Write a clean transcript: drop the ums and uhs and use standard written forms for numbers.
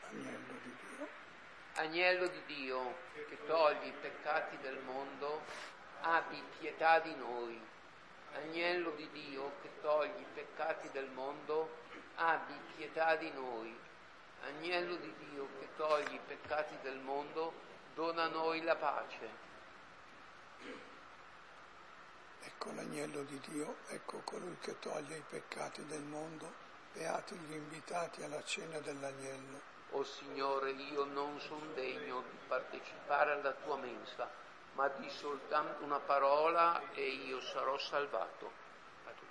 Agnello di Dio. Agnello di Dio, che togli i peccati del mondo, abbi pietà di noi. Agnello di Dio, che togli i peccati del mondo, abbi pietà di noi. Agnello di Dio, che togli i peccati del mondo, dona a noi la pace. Ecco l'agnello di Dio, ecco colui che toglie i peccati del mondo, beati gli invitati alla cena dell'agnello. O Signore, io non sono degno di partecipare alla tua mensa, ma di soltanto una parola e io sarò salvato.